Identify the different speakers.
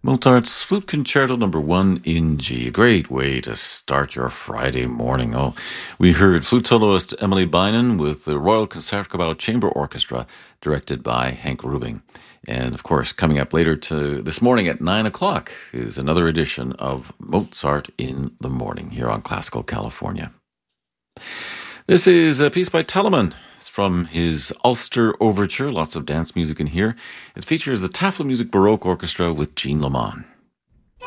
Speaker 1: Mozart's Flute Concerto Number 1 in G. A great way to start your Friday morning. Oh, we heard flute soloist Emily Bynon with the Royal Concertgebouw Chamber Orchestra, directed by Hank Rubing. And of course, coming up later this morning at 9 o'clock is another edition of Mozart in the Morning here on Classical California. This is a piece by Telemann. It's from his Ulster Overture. Lots of dance music in here. It features the Taffla Music Baroque Orchestra with Jean Lamont.